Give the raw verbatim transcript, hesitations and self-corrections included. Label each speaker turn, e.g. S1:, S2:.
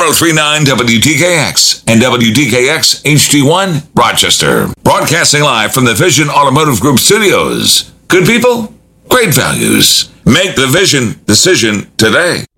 S1: three nine W D K X and W D K X H D one, Rochester. Broadcasting live from the Vision Automotive Group studios. Good people, great values. Make the Vision decision today.